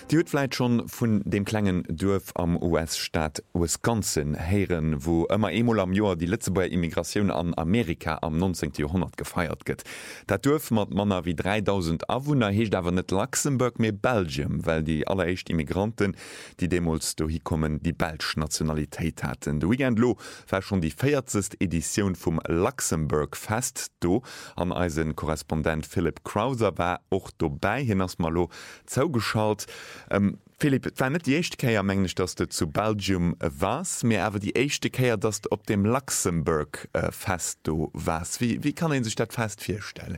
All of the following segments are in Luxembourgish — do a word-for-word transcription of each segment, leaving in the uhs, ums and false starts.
Die huetfleit schon vun dem klengen Dörf am U S-Staat Wisconsin heieren, wo ëmmer emol am Joer die Lützeburger Immigration an Amerika am neunzehnten Jahrhundert gefeiert gëtt. Dat Dörf mat Manner wie dreitausend Awunner heecht awer net Luxemburg mé Belgium, well die alleréischt Immigranten, die demols do hi kommen, die Belsch Nationalitéit hatten. De Weekend lo war schon die vierzigste Edition vum Luxemburg Fest do an eisen Korrespondent Philipp Krauser war och dobei hin ass malo zougeschalt. Ähm, Philipp, war net die echte Käier mengglisch, dass du zu Belgium äh, warst, mir aber die echte Käier, dass du op dem Luxemburg äh, Fest du warst. Wie, wie kann man sich das Fest vorstellen?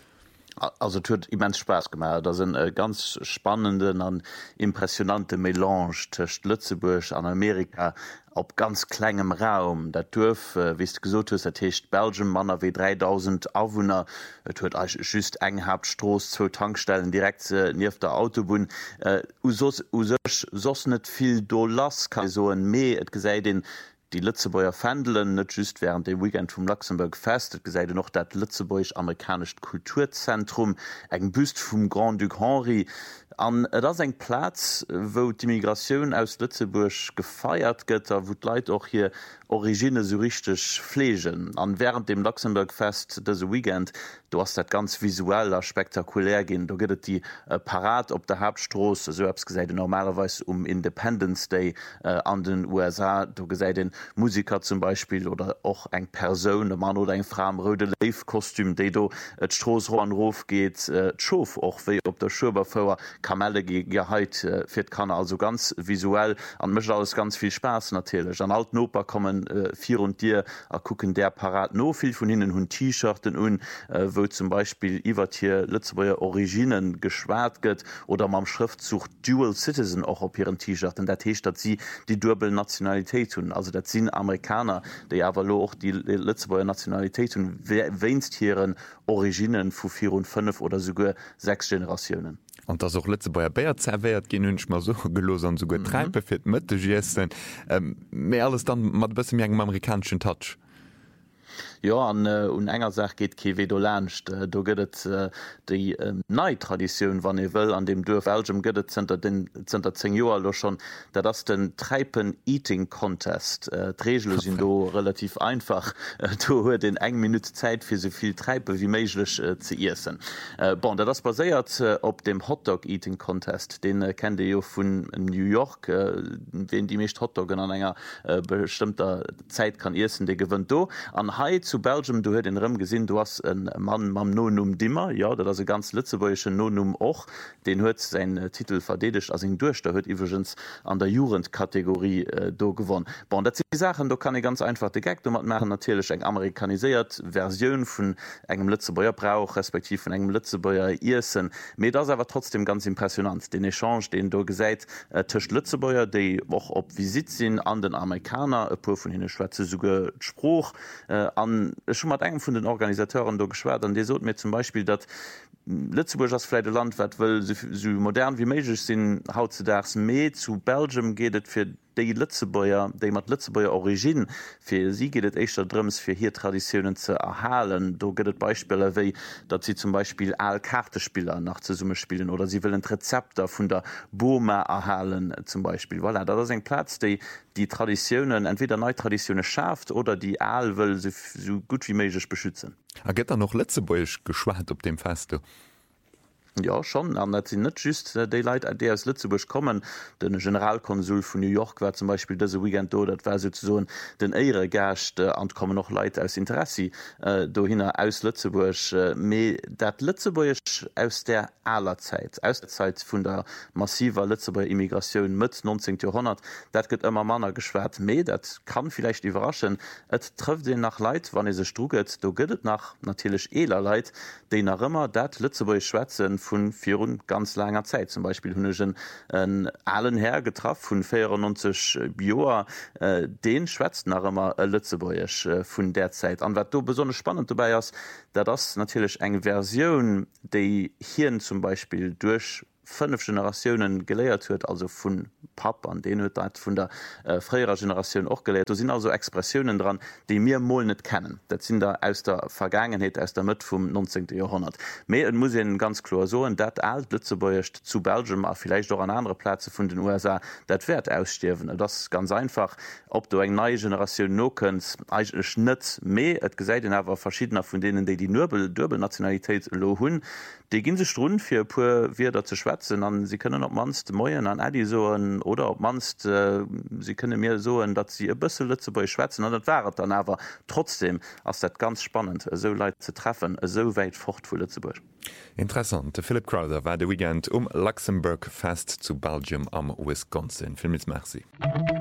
Also tut immens Spaß gemacht. Da sind äh, ganz spannende und impressionante Melange zwischen Lützeburg an Amerika op ganz klengem Raum. Dat Dörf, äh, wie du gesagt hast, das heißt Belgium, Manner wie dreitausend Einwohner. Es hat eigentlich just eng Hauptstrasse, zwei Tankstellen direkt äh, neben der Autobahn. Äh, Usos nicht viel Dollars, kann ich so ein mehr, es gesagt, den die Lützeburger Fandelen net just während dem Weekend vom Luxemburg Fest, et gesäide noch dat Lützeburg amerikanische Kulturzentrum, eng Büst vum Grand Duc Henri. An das eng Platz, wo die Migration aus Lützeburg gefeiert gëtt, wo Leiit auch hier Origine so richtig pflegen. An während dem Luxemburg Fest des Weekend, du hast dat ganz visuell spektakulär gin. Da gëtt die äh, Parat op der Hauptstrasse, so hab's gesagt, normalerweise um Independence Day äh, an den U S A. Du gesagt den Musiker zum Beispiel oder auch eng Person, der Mann oder eng Frau am röde Leif-Kostüm, de do et Stroßrohrnruf geht, äh, schof auch wie op der Schöberfauer Kamelle geheit äh, fir kann also ganz visuell an mischt alles ganz viel Spaß natürlich. An alten Oper kommen äh, vier und dir a gucken der Parat no viel von ihnen hun T-Shirten un, äh, wo zum Beispiel iwwer hier Lützeburger Originen geschwert gëtt oder mam Schriftzug Dual Citizen auch op ihren T-Shirten. Der Techt dat sie die Durbel Nationalität tun. Also dat sind Amerikaner, die aber auch die Lützeburger Nationalität tun, weinst hierieren Originen vu vier und fünf oder sogar sechs Generationen. Und das auch Lützeburger Bär zerwehrt gehen hunsch mal so gelos an so Getreibe fir Mëtte jessen. Ähm, mehr alles dann mat bis engem amerikanischen Touch. Ja, an äh, un enger Sach geht ke we do lcht. Äh, do gëtt äh, déi äh, Neitraditionun, wann e wëll an dem Dörf Belgium gëtt zenter den zenter zehn Joer lo schon, dat ass den Treipen Eating Contest. Äh, D'Regel sinn do relativ einfach. Äh, do huet den eng Minut Zeit fir soviel Treipe wie méiglech äh, ze Issen. Äh, bon, dat das baséiert äh, op dem Hotdog Eating Contest. Den äh, kennt jo vun New York, äh, wen die meescht Hotdoggen an enger äh, bestimmter Zeit kann Issen, de gewënnt do. An Hai zu Belgium, du huet den Rëm gesinn, du hast en Mann mam Nonum Dimmer, ja, dat se ganz lützebäesche Nonum och, den huet se äh, Titel verdedigt as eng duerch, der huet iwwergens an der Jugendkategorie äh, do gewonnen. Bon, dat die Sachen, da kann ich ganz einfach de Gag mat machen natürlich eng amerikanisiert Versionioun vun engem Lützebäier Brauch, respektiv vun engem Lützebäier Issen. Me das awer trotzdem ganz impressionant. Den Echange, den du gesäit äh, tcht Lützebäier, déi och op Visit sinn an den Amerikaner, e puer vun hinne Schweze suge Spruch äh, an schon mat eng vun den Organisateuren do geschwert, an Di sot mir zum Beispiel, dat Lützeburg as Fläide Land wat well so, so modern wie méigich sinn haut ze ders méi zu Belgium gehtt fir déi Lützebäier, déi mat Lützebäier Origin, fir sie gehtt eichter Drëms fir hier Traditionen ze erhalen. Do gëtt Beispiele wéi, dat sie zum Beispiel all Kartespieler nach ze Summe spielen oder sie willen Rezepter vun der Boma erhalen zum Beispiel. Voilà, dat ass eng Platz, déi die Traditionen entweder Neutraditionune schafft oder die Aal wëll se so gut wie méigich beschützen. A gëtt er noch Lützeburgch geschwaart op dem Feste. Ja schon, an dat sinn net just äh, déi Leiit dé aus Lützeburg kommen. Den Generalkonsul vun New York war zum Beispiel dëse Weekend do, dat war so den Eiere Gercht äh, an kommen noch Leiit aus Interesse äh, do hinner aus Lützeburg. Äh, méi dat Lützeburg aus der aller Zeit, aus der Zeit vun der massiver Lützeburger Immigration mit neunzehnten Jahrhundert, dat gëtt ëmmer Manner geschwert. méi dat kann vielleicht überraschen. Et trëft den nach Leiit, wann e se struget, do gëtt nach natilech eeler Leiit, déi nach ëmmer dat Lützeburg schwätzen vun virun ganz langer Zeit. Zum Beispiel hunnechen en allen her getraff vun vierundneunzig Joer, äh, den schwätzt nach immer äh, Lützeburgch äh, vun der Zeit. An wat du besonders spannend dabei ass, da das natürlich eng Version, déi hien zum Beispiel durch fünf Generationen geleiert huet, also vun Pap an den huet dat vun der äh, fréierer Generation och gelät. Da sind also Expressionen dran, die mir moll net kennen. Dat sind da aus der Vergangenheit aus der Mitte vom neunzehnten Jahrhundert. Me muss ganz klar so dat alt Lützebäuercht zu Belgium a vielleicht auch an andere Plätze vun den U S A dat werd ausstirwen. Das ist ganz einfach, ob du eng neue Generation no könntst eigentlich net me et gesäit awer verschiedener von denen, die die Nöbel Dürbelnationalität lo hunn, die gin se run fir pu wie dat ze schwätzen, an sie können op manst Moien an Ädi soen oder op manst äh, sie könne mir soen, dat sie e bësse Lützebäu schwätzen an dat wäret dann awer trotzdem ass dat ganz spannend so Leiit ze treffen so weit fort vu Lützeburg. Interessant. De Philip Crowther war de Weekend um Luxemburg Fest zu Belgium am Wisconsin. Filmis Merci.